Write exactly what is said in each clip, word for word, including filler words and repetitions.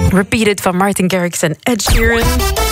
Repeated van Martin Garrix en Ed Sheeran.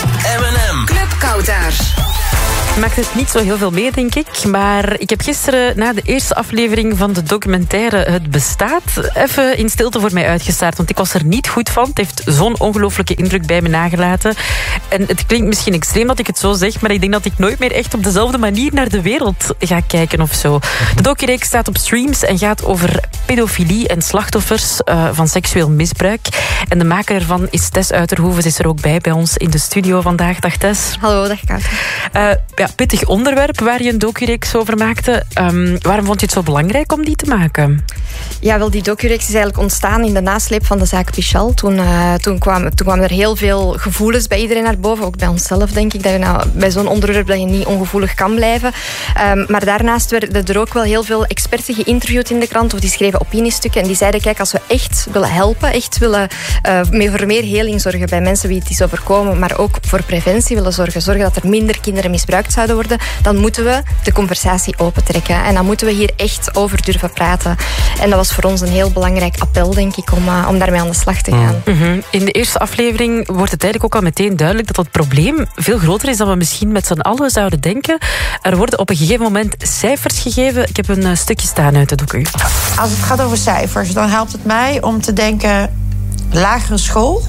M en M. Club Kautar. Maakt het niet zo heel veel mee, denk ik. Maar ik heb gisteren na de eerste aflevering van de documentaire Het Bestaat even in stilte voor mij uitgestaard. Want ik was er niet goed van. Het heeft zo'n ongelooflijke indruk bij me nagelaten. En het klinkt misschien extreem dat ik het zo zeg, maar ik denk dat ik nooit meer echt op dezelfde manier naar de wereld ga kijken of zo. De docureeks staat op streams en gaat over pedofilie en slachtoffers uh, van seksueel misbruik. En de maker ervan is Tess Uiterhoeven. Ze is er ook bij bij ons in de studio vandaag. Dag Tess. Hallo, dag Kautar. Uh, ja, pittig onderwerp waar je een docureeks over maakte. Um, waarom vond je het zo belangrijk om die te maken? Ja, wel, die docureeks is eigenlijk ontstaan in de nasleep van de zaak Pichal. Toen, uh, toen, kwamen, toen kwamen er heel veel gevoelens bij iedereen naar boven. Ook bij onszelf, denk ik. Dat je nou, bij zo'n onderwerp dat je niet ongevoelig kan blijven. Um, maar daarnaast werden er ook wel heel veel experten geïnterviewd in de krant. Of die schreven opiniestukken. En die zeiden, kijk, als we echt willen helpen, echt willen uh, voor meer heling zorgen bij mensen wie het is overkomen, maar ook voor preventie willen zorgen. Zorgen dat er minder kinderen misbruikt zouden worden, dan moeten we de conversatie opentrekken. En dan moeten we hier echt over durven praten. En dat was voor ons een heel belangrijk appel, denk ik, om, uh, om daarmee aan de slag te gaan. Mm-hmm. In de eerste aflevering wordt het eigenlijk ook al meteen duidelijk dat het probleem veel groter is dan we misschien met z'n allen zouden denken. Er worden op een gegeven moment cijfers gegeven. Ik heb een uh, stukje staan uit de docu. Als het gaat over cijfers, dan helpt het mij om te denken, lagere school,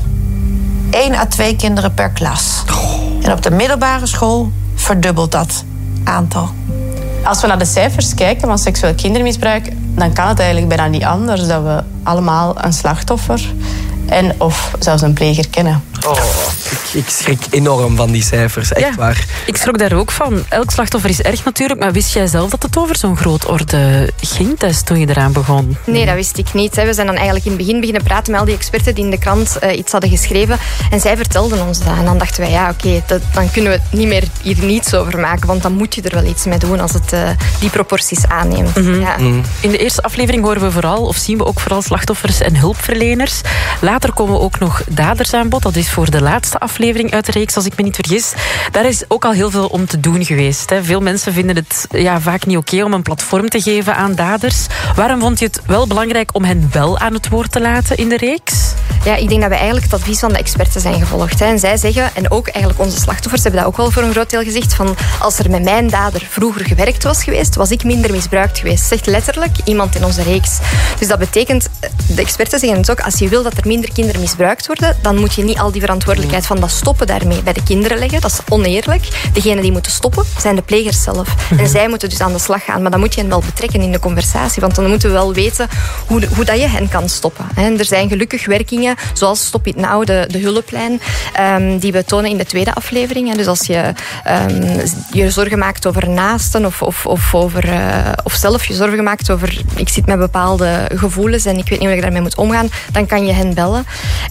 één à twee kinderen per klas. En op de middelbare school verdubbelt dat aantal. Als we naar de cijfers kijken van seksueel kindermisbruik, dan kan het eigenlijk bijna niet anders dat we allemaal een slachtoffer en of zelfs een pleger kennen. Oh, ik, ik schrik enorm van die cijfers, echt ja, waar. Ik schrok daar ook van. Elk slachtoffer is erg natuurlijk, maar wist jij zelf dat het over zo'n grootorde ging, Tess, toen je eraan begon? Nee, dat wist ik niet. We zijn dan eigenlijk in het begin beginnen praten met al die experten die in de krant uh, iets hadden geschreven. En zij vertelden ons dat. En dan dachten wij, ja, oké, okay, dan kunnen we niet meer hier niets over maken, want dan moet je er wel iets mee doen als het uh, die proporties aanneemt. Mm-hmm. Ja. Mm. In de eerste aflevering horen we vooral, of zien we ook vooral slachtoffers en hulpverleners. Later komen ook nog daders aan bod. Dat is voor de laatste aflevering uit de reeks, als ik me niet vergis. Daar is ook al heel veel om te doen geweest. Hè. Veel mensen vinden het ja, vaak niet oké om een platform te geven aan daders. Waarom vond je het wel belangrijk om hen wel aan het woord te laten in de reeks? Ja, ik denk dat we eigenlijk het advies van de experten zijn gevolgd. Hè. En zij zeggen, en ook eigenlijk onze slachtoffers hebben dat ook wel voor een groot deel gezegd, van als er met mijn dader vroeger gewerkt was geweest, was ik minder misbruikt geweest. Zegt letterlijk iemand in onze reeks. Dus dat betekent, de experten zeggen het ook, als je wil dat er minder kinderen misbruikt worden, dan moet je niet al die verantwoordelijkheid van dat stoppen daarmee bij de kinderen leggen. Dat is oneerlijk. Degenen die moeten stoppen, zijn de plegers zelf. Mm-hmm. En zij moeten dus aan de slag gaan. Maar dan moet je hen wel betrekken in de conversatie, want dan moeten we wel weten hoe, hoe dat je hen kan stoppen. En er zijn gelukkig werkingen, zoals Stop It Now, de, de hulplijn, um, die we tonen in de tweede aflevering. Dus als je um, je zorgen maakt over naasten of, of, of, over, uh, of zelf je zorgen maakt over, ik zit met bepaalde gevoelens en ik weet niet hoe ik daarmee moet omgaan, dan kan je hen bellen.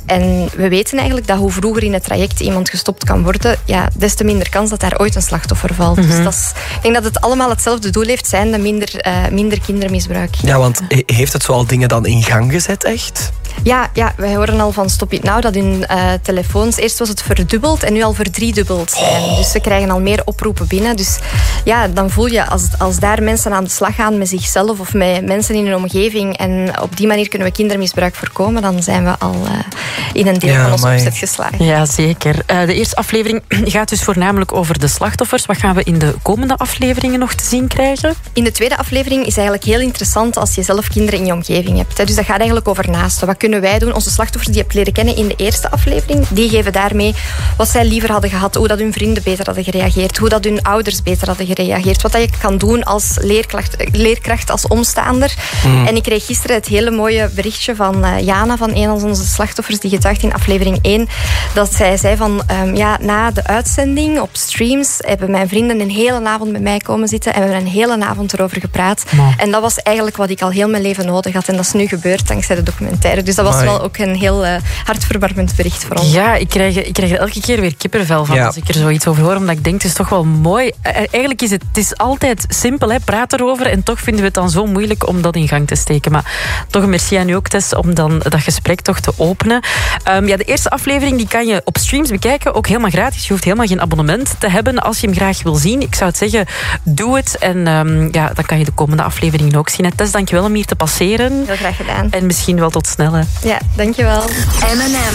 En we weten eigenlijk dat hoe vroeger in het traject iemand gestopt kan worden, ja, des te minder kans dat daar ooit een slachtoffer valt. Mm-hmm. Dus dat is, ik denk dat het allemaal hetzelfde doel heeft, zijnde minder, uh, minder kindermisbruik. Ja, want heeft het zo al dingen dan in gang gezet, echt? Ja, ja, wij horen al van Stop It Now dat hun uh, telefoons, eerst was het verdubbeld en nu al verdriedubbeld zijn. Oh. Dus ze krijgen al meer oproepen binnen. Dus ja, dan voel je, als, als daar mensen aan de slag gaan met zichzelf of met mensen in hun omgeving en op die manier kunnen we kindermisbruik voorkomen, dan zijn we al uh, in een deel ja, van onze opzet geslaagd. Ja, zeker. Uh, de eerste aflevering gaat dus voornamelijk over de slachtoffers. Wat gaan we in de komende afleveringen nog te zien krijgen? In de tweede aflevering is eigenlijk heel interessant als je zelf kinderen in je omgeving hebt. Hè. Dus dat gaat eigenlijk over naasten. Wat kunnen wij doen? Onze slachtoffers die je hebt leren kennen in de eerste aflevering, die geven daarmee wat zij liever hadden gehad, hoe dat hun vrienden beter hadden gereageerd, hoe dat hun ouders beter hadden gereageerd, wat dat je kan doen als leerkracht, leerkracht als omstaander. Mm. En ik kreeg gisteren het hele mooie berichtje van uh, Jana, van een van onze slachtoffers, die getuigt in aflevering één, dat zij zei van, um, ja, na de uitzending op streams hebben mijn vrienden een hele avond met mij komen zitten en we hebben een hele avond erover gepraat. Mm. En dat was eigenlijk wat ik al heel mijn leven nodig had. En dat is nu gebeurd dankzij de documentaire. Dus dat was Amai. wel ook een heel uh, hartverwarmend bericht voor ons. Ja, ik krijg, ik krijg er elke keer weer kippenvel van ja. als ik er zoiets over hoor, omdat ik denk, het is toch wel mooi. Eigenlijk is het, het is altijd simpel, hè, praat erover, en toch vinden we het dan zo moeilijk om dat in gang te steken. Maar toch een merci aan u ook, Tess, om dan dat gesprek toch te openen. Um, ja, de eerste aflevering die kan je op streams bekijken, ook helemaal gratis. Je hoeft helemaal geen abonnement te hebben als je hem graag wil zien. Ik zou het zeggen, doe het. En um, ja, dan kan je de komende afleveringen ook zien. Tess, dankjewel om hier te passeren. Heel graag gedaan. En misschien wel tot snel. Hè. Ja, dankjewel. M en M.